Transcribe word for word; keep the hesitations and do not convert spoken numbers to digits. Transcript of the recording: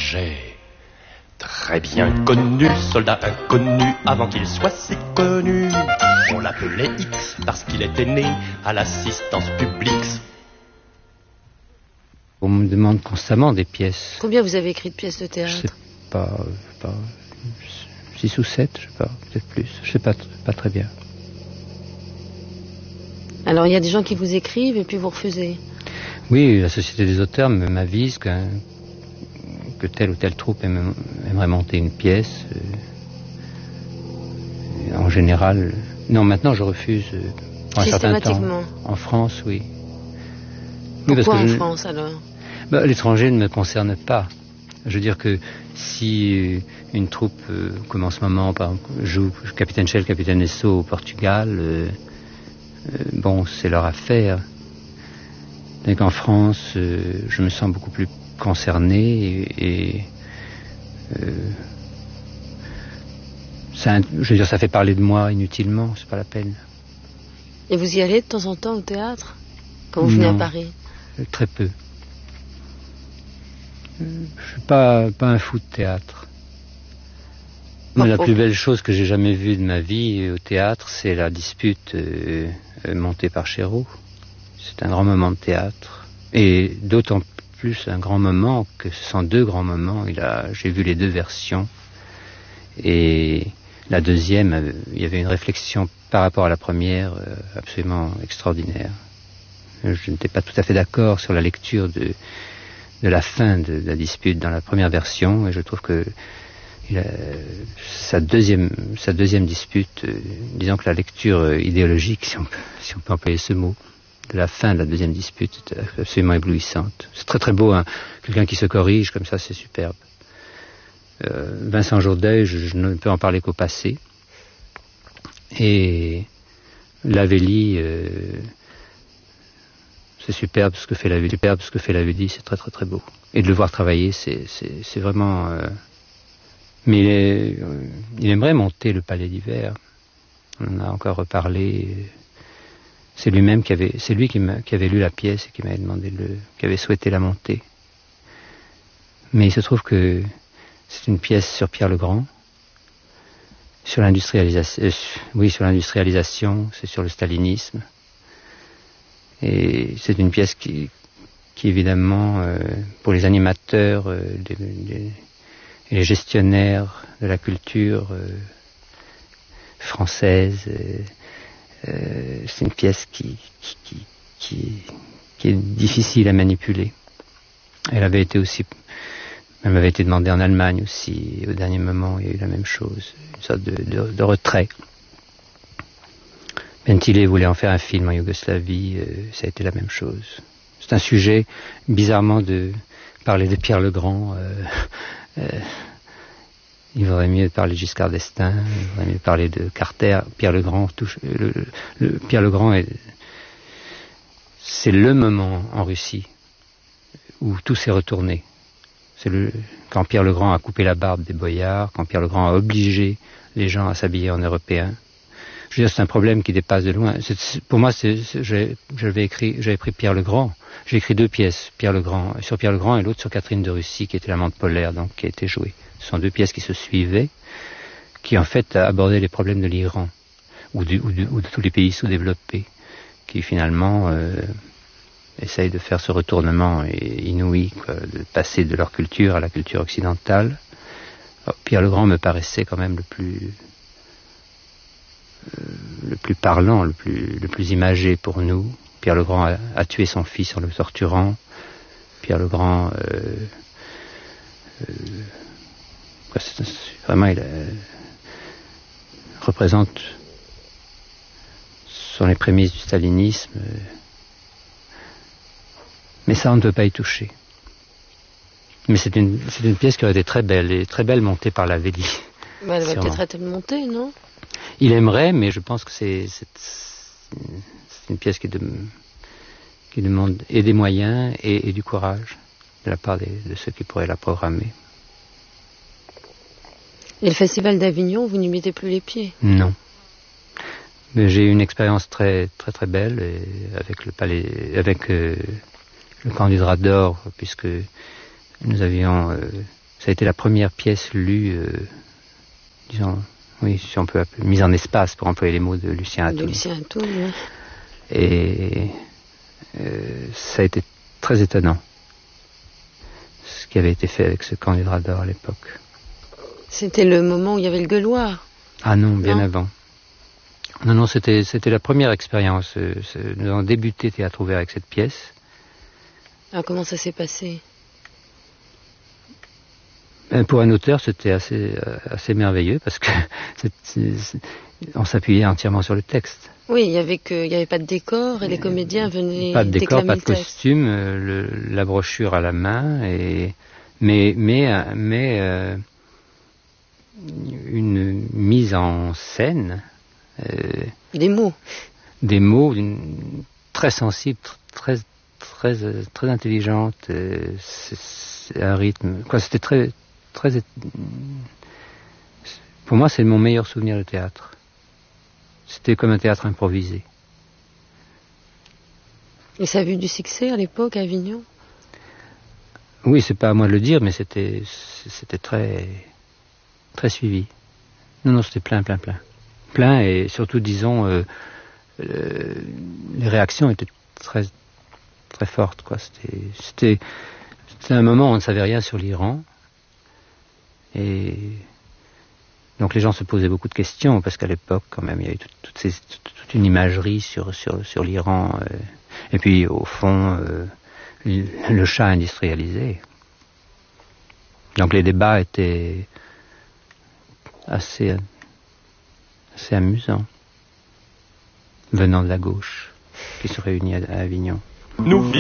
Bourget. Très bien connu, soldat inconnu avant qu'il soit si connu. On l'appelait X parce qu'il était né à l'assistance publique. On me demande constamment des pièces. Combien vous avez écrit de pièces de théâtre? Je sais pas, pas six ou sept, je sais pas, peut-être plus. Je sais pas, pas très bien. Alors il y a des gens qui vous écrivent et puis vous refusez? Oui, la Société des auteurs m'avise que, que telle ou telle troupe aime, aimerait monter une pièce. Euh, en général, non, maintenant je refuse euh, pour un certain temps. En France, oui. Pourquoi oui, parce que en je, France alors? bah, l'étranger ne me concerne pas. Je veux dire que si une troupe, euh, comme en ce moment, par exemple, joue Capitaine Shell, Capitaine Esso au Portugal, euh, euh, bon, c'est leur affaire. Donc en France, euh, je me sens beaucoup plus concerné et, et euh, ça, je veux dire, ça fait parler de moi inutilement, c'est pas la peine. Et vous y allez de temps en temps au théâtre quand vous venez non, à Paris? Très peu. Je suis pas, pas un fou de théâtre. Mais la plus belle chose que j'ai jamais vue de ma vie au théâtre, c'est la dispute euh, montée par Chéreau. C'est un grand moment de théâtre. Et d'autant plus un grand moment que ce sont deux grands moments. Il a, j'ai vu les deux versions. Et la deuxième, il y avait une réflexion par rapport à la première absolument extraordinaire. Je n'étais pas tout à fait d'accord sur la lecture de, de la fin de, de la dispute dans la première version. Et je trouve que il a, sa, deuxième, sa deuxième dispute, euh, disons que la lecture idéologique, si on peut, si on peut employer ce mot, de la fin de la deuxième dispute est absolument éblouissante. C'est très très beau, hein. Quelqu'un qui se corrige comme ça, c'est superbe. Euh, Vincent Jourdail, je, je ne peux en parler qu'au passé. Et Lavelli, euh, c'est superbe ce que fait Lavelli, superbe ce que fait Lavelli, c'est très très très beau. Et de le voir travailler, c'est, c'est, c'est vraiment... Euh... Mais il, est, euh, il aimerait monter le Palais d'Hiver. On en a encore reparlé... C'est lui-même qui avait, c'est lui qui, m'a, qui avait lu la pièce et qui m'avait demandé le, qui avait souhaité la monter. Mais il se trouve que c'est une pièce sur Pierre le Grand, sur l'industrialisation, euh, oui, sur l'industrialisation, c'est sur le stalinisme. Et c'est une pièce qui, qui évidemment, euh, pour les animateurs euh, les, les, et les gestionnaires de la culture euh, française, euh, Euh, c'est une pièce qui, qui, qui, qui, qui est difficile à manipuler. Elle avait été aussi, elle m'avait été demandée en Allemagne aussi. Au dernier moment, il y a eu la même chose, une sorte de, de, de retrait. Bentile voulait en faire un film en Yougoslavie, euh, ça a été la même chose. C'est un sujet, bizarrement, de parler de Pierre le Grand. Euh, euh, Il vaudrait mieux parler de Giscard d'Estaing, il vaudrait mieux parler de Carter. Pierre le Grand, touche, le, le, le, Pierre le Grand, est, c'est le moment en Russie où tout s'est retourné. C'est le, quand Pierre le Grand a coupé la barbe des boyards, quand Pierre le Grand a obligé les gens à s'habiller en européen. Je veux dire, c'est un problème qui dépasse de loin. C'est, c'est, pour moi, c'est, c'est, j'ai, j'avais écrit, j'avais pris Pierre le Grand. J'ai écrit deux pièces, Pierre le Grand, sur Pierre le Grand et l'autre sur Catherine de Russie, qui était l'amante polaire, donc qui a été jouée. Ce sont deux pièces qui se suivaient, qui en fait abordaient les problèmes de l'Iran, ou, du, ou, du, ou de tous les pays sous-développés, qui finalement euh, essayent de faire ce retournement inouï, quoi, de passer de leur culture à la culture occidentale. Alors, Pierre le Grand me paraissait quand même le plus... Euh, le plus parlant, le plus, le plus imagé pour nous. Pierre le Grand a, a tué son fils en le torturant. Pierre le Grand, euh, euh, c'est, c'est, vraiment, il euh, représente, sont les prémices du stalinisme. Euh, mais ça, on ne peut pas y toucher. Mais c'est une, c'est une pièce qui aurait été très belle, et très belle montée par Lavelli. Bah, elle va sûrement. Peut-être être montée, non? Il aimerait, mais je pense que c'est, c'est, c'est une pièce qui, de, qui demande et des moyens et, et du courage de la part des, de ceux qui pourraient la programmer. Et le Festival d'Avignon, vous n'y mettez plus les pieds? Non. Mais j'ai eu une expérience très très très belle et avec le palais, avec euh, le camp du Drap d'Or, puisque nous avions euh, Ça a été la première pièce lue, euh, disons, oui, si on peut appeler, mise en espace pour employer les mots de Lucien Atoun. De Lucien Atoun, oui. Et euh, ça a été très étonnant, ce qui avait été fait avec ce candidat d'or à l'époque. C'était le moment où il y avait le gueuloir. Ah non, bien non avant. Non, non, c'était, c'était la première expérience. Euh, nous avons débuté Théâtre Ouvert avec cette pièce. Alors comment ça s'est passé? Pour un auteur, c'était assez, assez merveilleux parce que c'est, c'est, c'est, on s'appuyait entièrement sur le texte. Oui, il y avait que, il y avait pas de décor et les comédiens venaient pas de décor, pas de texte. costume, le, la brochure à la main, et mais mais mais euh, une mise en scène. Euh, des mots. Des mots une, très sensibles, très très très intelligente. Euh, c'est, c'est un rythme. Quoi, c'était très Très, pour moi, c'est mon meilleur souvenir de théâtre. C'était comme un théâtre improvisé. Et ça a eu du succès à l'époque à Avignon? Oui, c'est pas à moi de le dire, mais c'était, c'était très, très suivi. Non, non, c'était plein, plein, plein. Plein, et surtout, disons, euh, euh, les réactions étaient très, très fortes, quoi. C'était, c'était, c'était un moment où on ne savait rien sur l'Iran. Et donc les gens se posaient beaucoup de questions, parce qu'à l'époque, quand même, il y avait toute, toute, ces, toute, toute une imagerie sur, sur, sur l'Iran. Euh, et puis, au fond, euh, le Shah industrialisé. Donc les débats étaient assez, assez amusants, venant de la gauche, qui se réunit à, à Avignon. Nous